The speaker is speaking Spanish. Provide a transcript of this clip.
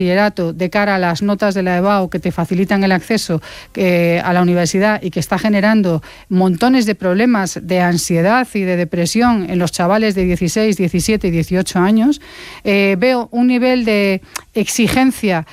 bachillerato de cara a las notas de la EBAU que te facilitan el acceso a la universidad y que está generando montones de problemas de ansiedad y de depresión en los chavales de 16, 17 y 18 años, veo un nivel de exigencia